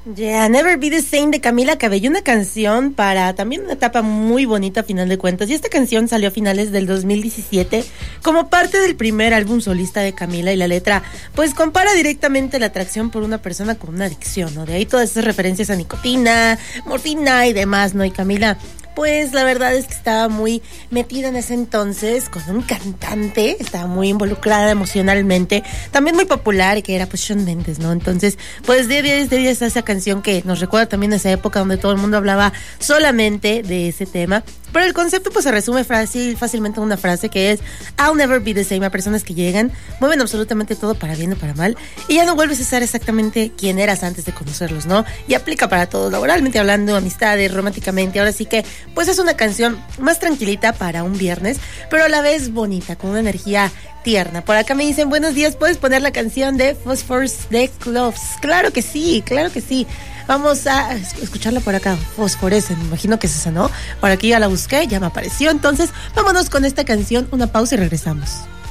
Yeah, Never Be the Same de Camila Cabello, una canción para también una etapa muy bonita a final de cuentas. Y esta canción salió a finales del 2017 como parte del primer álbum solista de Camila, y la letra pues compara directamente la atracción por una persona con una adicción, ¿no? De ahí todas esas referencias a nicotina, morfina y demás, ¿no? Y Camila, pues la verdad es que estaba muy metida en ese entonces con un cantante, estaba muy involucrada emocionalmente, también muy popular, que era pues Shawn Mendes, ¿no? Entonces, pues de 10 está esa canción que nos recuerda también a esa época donde todo el mundo hablaba solamente de ese tema. Pero el concepto pues se resume fácilmente en una frase que es I'll never be the same, a personas que llegan, mueven absolutamente todo para bien o para mal, y ya no vuelves a ser exactamente quien eras antes de conocerlos, ¿no? Y aplica para todo, laboralmente hablando, amistades, románticamente. Ahora sí que pues es una canción más tranquilita para un viernes, pero a la vez bonita, con una energía tierna. Por acá me dicen, buenos días, ¿puedes poner la canción de Phosphorus de Cloves? Claro que sí, claro que sí. Vamos a escucharla por acá, Fosforescen, me imagino que es esa, ¿no? Por aquí ya la busqué, ya me apareció. Entonces, vámonos con esta canción, una pausa y regresamos.